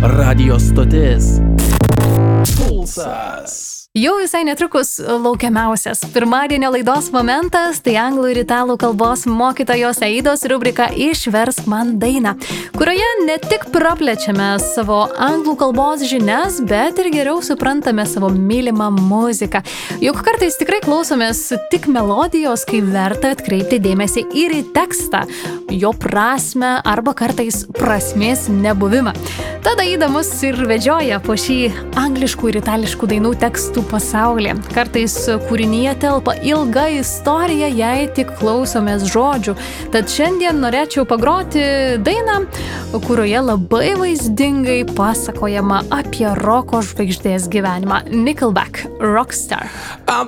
Radio stotis Pulsas. Jau visai netrukus laukiamiausias pirmadienio laidos momentas, tai anglų ir italų kalbos mokytojos Aidos rubrika Išversk man dainą, kurioje ne tik praplečiame savo anglų kalbos žinias, bet ir geriau suprantame savo mylimą muziką. Juk kartais tikrai klausomės tik melodijos, kai verta atkreipti dėmesį ir į tekstą, jo prasmę arba kartais prasmės nebuvimą. Tada Aida mus ir vedžioja po šį angliškų ir itališkų dainų tekstų pasaulį. Kartais kūrinyje telpa ilga istorija, jei tik klausomės žodžių. Tad šiandien norėčiau pagroti dainą, kurioje labai vaizdingai pasakojama apie roko žvaigždės gyvenimą. Nickelback, Rockstar.